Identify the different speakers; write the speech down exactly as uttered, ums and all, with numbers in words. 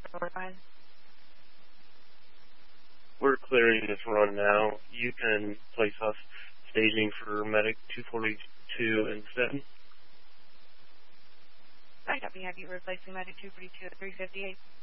Speaker 1: forty-five.
Speaker 2: We're clearing this run now. You can place us staging for medic two forty-two instead.
Speaker 1: I copy. Have you replacing medic two forty-two at three fifty-eight?